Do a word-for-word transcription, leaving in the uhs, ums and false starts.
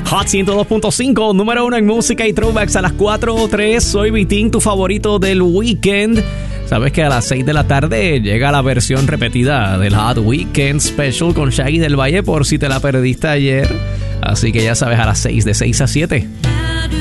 Hot ciento dos punto cinco, número uno en música y throwbacks a las cuatro o tres. Soy Vitín, tu favorito del weekend. Sabes que a las seis de la tarde llega la versión repetida del Hot Weekend Special con Shaggy del Valle, por si te la perdiste ayer. Así que ya sabes, a las seis, de seis a siete.